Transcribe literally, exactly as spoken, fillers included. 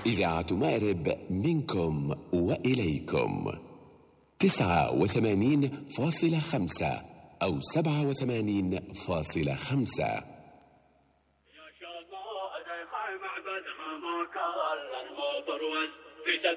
إذاعة مأرب منكم وإليكم. تسعة وثمانين فاصلة خمسة أو سبعة وثمانين فاصلة خمسة. يا شباب معبدها ما كان المطر